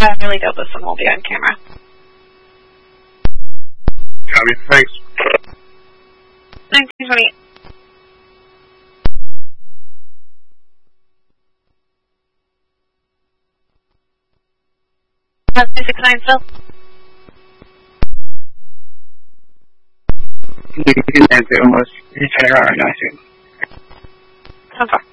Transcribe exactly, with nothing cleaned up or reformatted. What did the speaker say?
I really doubt this one will be on camera. Copy. Thanks. nineteen twenty-eight. Uh, two six nine still. You can answer almost. You turn around and I see. ten four.